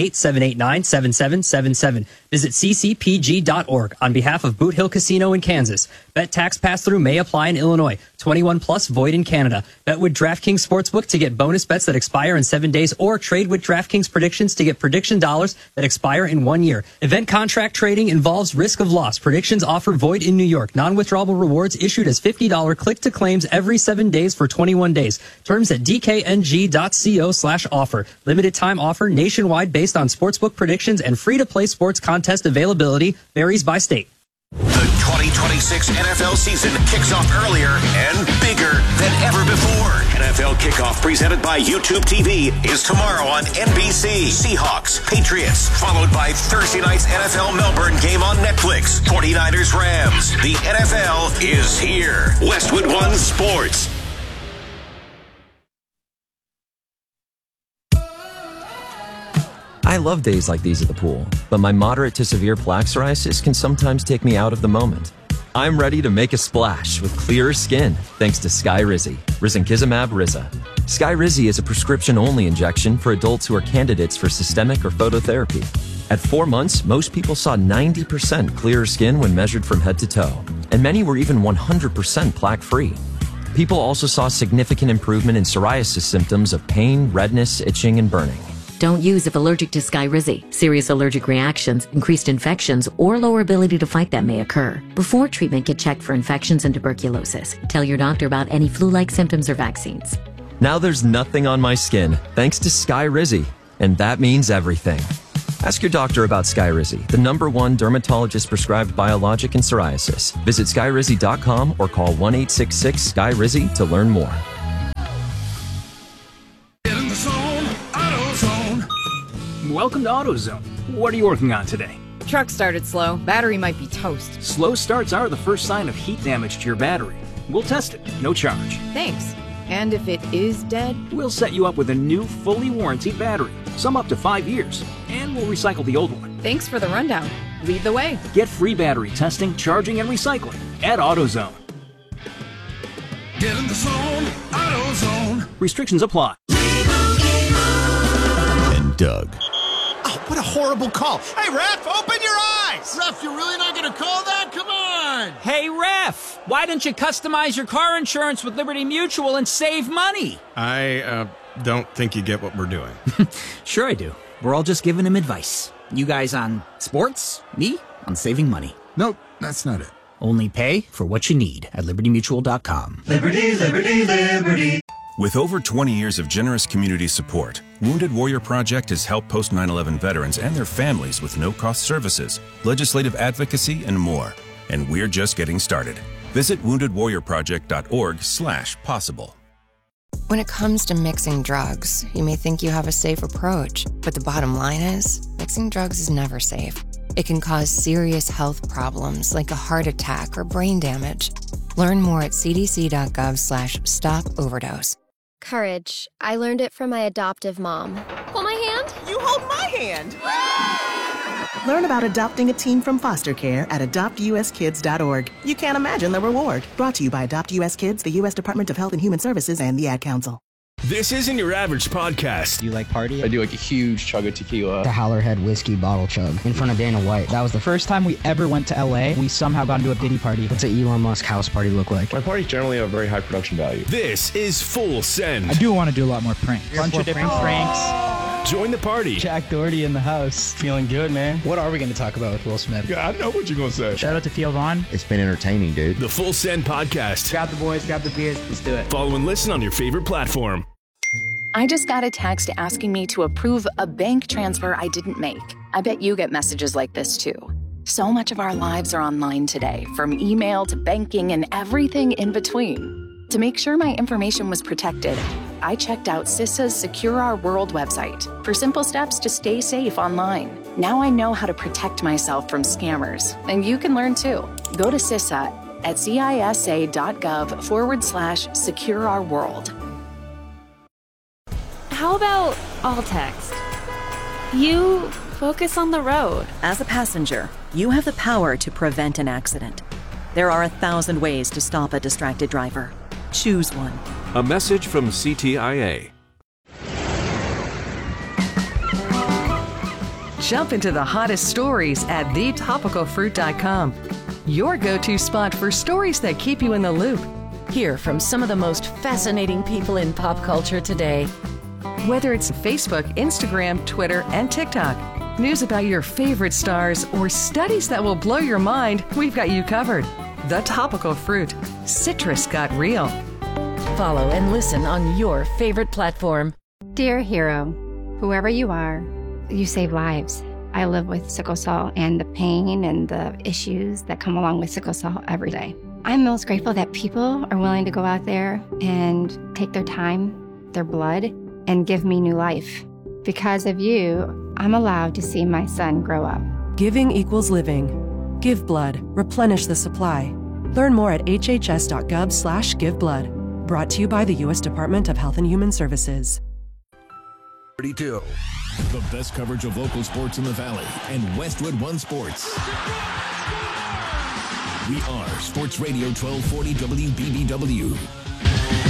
888-789-7777. Visit ccpg.org on behalf of Boot Hill Casino in Kansas. Bet tax pass-through may apply in Illinois. 21 plus, void in Canada. Bet with DraftKings Sportsbook to get bonus bets that expire in 7 days, or trade with DraftKings Predictions to get prediction dollars that expire in 1 year. Event contract trading involves risk of loss. Predictions offer void in New York. Non-withdrawable rewards issued as $50 click-to-claims every 7 days for 21 days. Terms at dkng.co/offer. Limited time offer nationwide based on sportsbook predictions, and free-to-play sports contest availability varies by state. The 2026 NFL season kicks off earlier and bigger than ever before. NFL Kickoff, presented by YouTube TV, is tomorrow on NBC. Seahawks, Patriots, followed by Thursday night's NFL Melbourne game on Netflix. 49ers, Rams. The NFL is here. Westwood One Sports. I love days like these at the pool, but my moderate to severe plaque psoriasis can sometimes take me out of the moment. I'm ready to make a splash with clearer skin thanks to Skyrizi, risankizumab Riza. Skyrizi is a prescription-only injection for adults who are candidates for systemic or phototherapy. At 4 months, most people saw 90% clearer skin when measured from head to toe, and many were even 100% plaque-free. People also saw significant improvement in psoriasis symptoms of pain, redness, itching, and burning. Don't use if allergic to Skyrizi. Serious allergic reactions, increased infections, or lower ability to fight them may occur. Before treatment, get checked for infections and tuberculosis. Tell your doctor about any flu-like symptoms or vaccines. Now there's nothing on my skin, thanks to Skyrizi, and that means everything. Ask your doctor about Skyrizi, the #1 dermatologist-prescribed biologic in psoriasis. Visit Skyrizi.com or call 1-866-SKY-RIZZI to learn more. Welcome to AutoZone. What are you working on today? Truck started slow. Battery might be toast. Slow starts are the first sign of heat damage to your battery. We'll test it, no charge. Thanks. And if it is dead? We'll set you up with a new, fully warranted battery, some up to 5 years, and we'll recycle the old one. Thanks for the rundown. Lead the way. Get free battery testing, charging, and recycling at AutoZone. Get in the zone, AutoZone. Restrictions apply. And Doug. Oh, what a horrible call. Hey, ref, open your eyes! Ref, you're really not going to call that? Come on! Hey, ref, why don't you customize your car insurance with Liberty Mutual and save money? I don't think you get what we're doing. Sure I do. We're all just giving him advice. You guys on sports, me on saving money. Nope, that's not it. Only pay for what you need at libertymutual.com. Liberty, liberty, liberty. With over 20 years of generous community support, Wounded Warrior Project has helped post-9/11 veterans and their families with no-cost services, legislative advocacy, and more. And we're just getting started. Visit woundedwarriorproject.org/possible. When it comes to mixing drugs, you may think you have a safe approach, but the bottom line is, mixing drugs is never safe. It can cause serious health problems like a heart attack or brain damage. Learn more at cdc.gov/stop-overdose. Courage. I learned it from my adoptive mom. Hold my hand. You hold my hand. Learn about adopting a teen from foster care at adoptuskids.org. You can't imagine the reward. Brought to you by Adopt US Kids, the U.S. Department of Health and Human Services, and the Ad Council. This isn't your average podcast. Do you like party? I do like a huge chug of tequila. The Howlerhead whiskey bottle chug in front of Dana White. That was the first time we ever went to LA. We somehow got into a Diddy party. What's an Elon Musk house party look like? My parties generally have very high production value. This is Full Send. I do want to do a lot more pranks. Bunch of different pranks. Join the party. Jack Doherty in the house. Feeling good, man. What are we going to talk about with Will Smith? Yeah, I know what you're going to say. Shout out to Theo Vaughn. It's been entertaining, dude. The Full Send podcast. Grab the boys, grab the beers. Let's do it. Follow and listen on your favorite platform. I just got a text asking me to approve a bank transfer I didn't make. I bet you get messages like this too. So much of our lives are online today, from email to banking and everything in between. To make sure my information was protected, I checked out CISA's Secure Our World website for simple steps to stay safe online. Now I know how to protect myself from scammers, and you can learn too. Go to CISA at CISA.gov/Secure Our World. How about all text? You focus on the road. As a passenger, you have the power to prevent an accident. There are 1,000 ways to stop a distracted driver. Choose one. A message from CTIA. Jump into the hottest stories at thetopicalfruit.com. Your go-to spot for stories that keep you in the loop. Hear from some of the most fascinating people in pop culture today. Whether it's Facebook, Instagram, Twitter, and TikTok, news about your favorite stars, or studies that will blow your mind, we've got you covered. The Topical Fruit. Citrus got real. Follow and listen on your favorite platform. Dear hero, whoever you are, you save lives. I live with sickle cell and the pain and the issues that come along with sickle cell every day. I'm most grateful that people are willing to go out there and take their time, their blood, and give me new life. Because of you, I'm allowed to see my son grow up. Giving equals living. Give blood. Replenish the supply. Learn more at hhs.gov/giveblood. Brought to you by the U.S. Department of Health and Human Services. 32. The best coverage of local sports in the Valley and Westwood One Sports. We are Sports Radio 1240 WBBW.